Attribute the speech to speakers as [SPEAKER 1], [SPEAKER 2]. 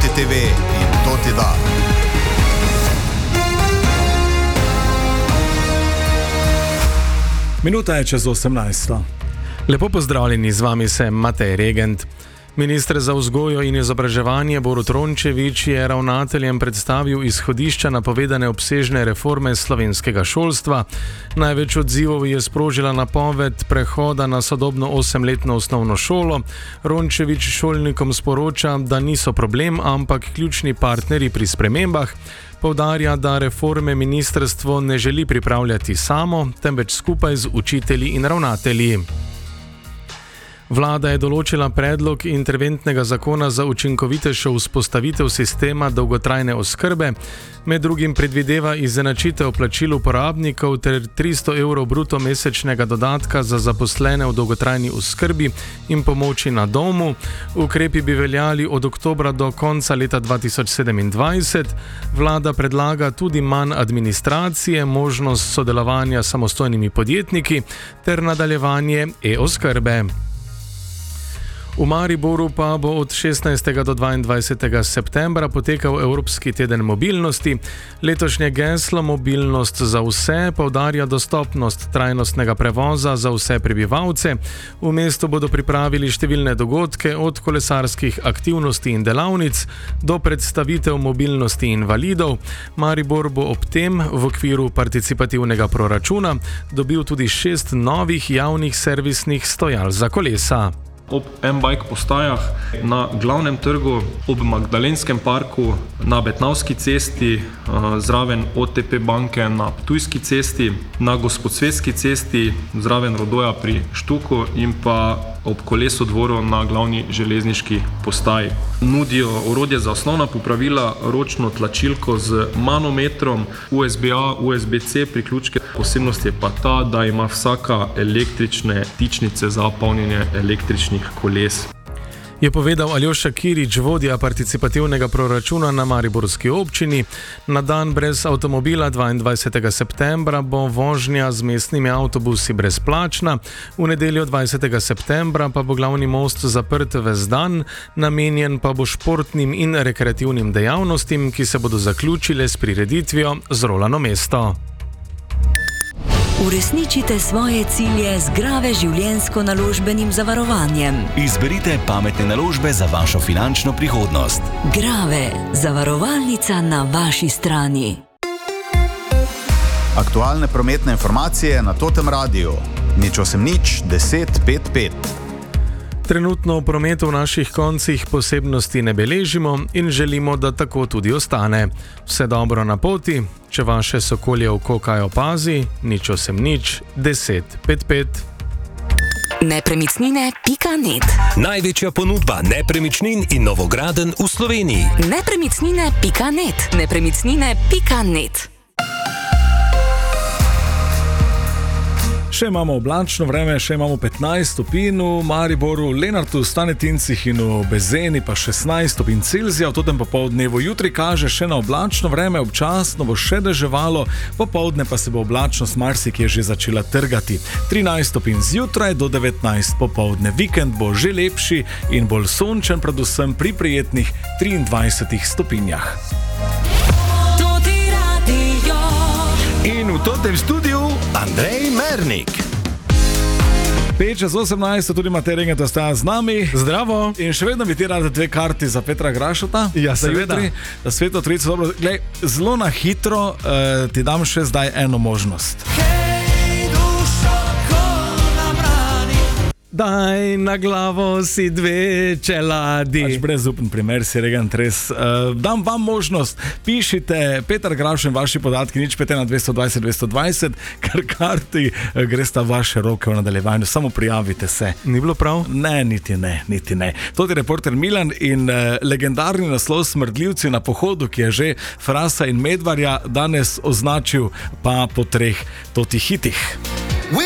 [SPEAKER 1] Toti TV in Toti da.
[SPEAKER 2] Minuta je čez 18.
[SPEAKER 3] Lepo pozdravljeni, z vami sem Matej Regent. Minister za vzgojo in izobraževanje Borut Rončević je ravnateljem predstavil izhodišča napovedane obsežne reforme slovenskega šolstva. Največ odzivov je sprožila napoved prehoda na sodobno 8-letno osnovno šolo. Rončević šolnikom sporoča, da niso problem, ampak ključni partnerji pri spremembah. Poudarja, da reforme ministrstvo ne želi pripravljati samo, temveč skupaj z učitelji in ravnatelji. Vlada je določila predlog interventnega zakona za učinkovitejšo vzpostavitev sistema dolgotrajne oskrbe. Med drugim predvideva izenačitev plačil uporabnikov ter 300 evrov bruto mesečnega dodatka za zaposlene v dolgotrajni oskrbi in pomoči na domu. Ukrepi bi veljali od oktobra do konca leta 2027. Vlada predlaga tudi manj administracije, možnost sodelovanja s samostojnimi podjetniki ter nadaljevanje e-oskrbe. V Mariboru pa bo od 16. do 22. septembra potekal Evropski teden mobilnosti. Letošnje geslo Mobilnost za vse poudarja dostopnost trajnostnega prevoza za vse prebivalce. V mestu bodo pripravili številne dogodke, od kolesarskih aktivnosti in delavnic do predstavitev mobilnosti invalidov. Maribor bo ob tem v okviru participativnega proračuna dobil tudi 6 novih javnih servisnih stojal za kolesa.
[SPEAKER 4] Ob M-Bike postajah na glavnem trgu, ob Magdalenskem parku, na Betnavski cesti, zraven OTP banke na Ptujski cesti, na Gosposvetski cesti, zraven Rodoja pri Štuku in pa ob Kolesu dvoru na glavni železniški postaji. Nudijo orodje za osnovna popravila, ročno tlačilko z manometrom, USB-A, USB-C priključke. Posebnost je pa ta, da ima vsaka električne tičnice za polnjenje električnih koles.
[SPEAKER 3] Je povedal Aljoša Kirič, vodja participativnega proračuna na mariborski občini. Na dan brez avtomobila 22. septembra bo vožnja z mestnimi avtobusi brezplačna. V nedeljo 20. septembra pa bo glavni most zaprt ves dan, namenjen pa bo športnim in rekreativnim dejavnostim, ki se bodo zaključile s prireditvijo Zrolano mesto.
[SPEAKER 5] Uresničite svoje cilje z Grave življenjsko-naložbenim zavarovanjem.
[SPEAKER 6] Izberite pametne naložbe za vašo finančno prihodnost.
[SPEAKER 5] Grave, zavarovalnica na vaši strani.
[SPEAKER 1] Aktualne prometne informacije na Totem radiju. 080 10 55.
[SPEAKER 3] Trenutno v prometu v naših koncih posebnosti ne beležimo in želimo, da tako tudi ostane. Vse dobro na poti, če vaše sokolje oko kaj opazi, 080 10 55.
[SPEAKER 5] Nepremičnine.net.
[SPEAKER 7] Največja ponudba nepremičnin in novogradenj v Sloveniji.
[SPEAKER 5] Nepremičnine.net. Nepremičnine.net.
[SPEAKER 2] Še imamo oblačno vreme, še imamo 15 stopinj v Mariboru, Lenartu, Stanetincih in v Bezeni pa 16 stopinj Celzija. V totem popoldnevu jutri kaže še na oblačno vreme, občasno bo še deževalo, popoldne pa se bo oblačnost marsikje že začela trgati. 13 stopinj zjutraj do 19 popoldne. Vikend bo že lepši in bolj sončen, predvsem pri prijetnih 23 stopinjah.
[SPEAKER 6] In v totem studiu Andrej Mernik.
[SPEAKER 2] 5:18, tudi Matej Regent ostaja z nami.
[SPEAKER 3] Zdravo!
[SPEAKER 2] In še vedno bi ti radi 2 karti za Petra Grašota.
[SPEAKER 3] Ja, seveda.
[SPEAKER 2] Da Sveto Trojico, dobro. Glej, zelo na hitro ti dam še zdaj eno možnost.
[SPEAKER 3] Daj na glavo si 2 čeladi.
[SPEAKER 2] Pač brezupen primer si, Regent, res. Dam vam možnost, pišite Petar Grašen, vaši podatki, 051 220 220, ker karti gresta vaše roke v nadaljevanju. Samo prijavite se.
[SPEAKER 3] Ni bilo prav?
[SPEAKER 2] Ne, niti ne. To je reporter Milan in legendarni naslov Smrdljivci na pohodu, ki je že Frasa in Medvarja danes označil pa po 3 totih hitih.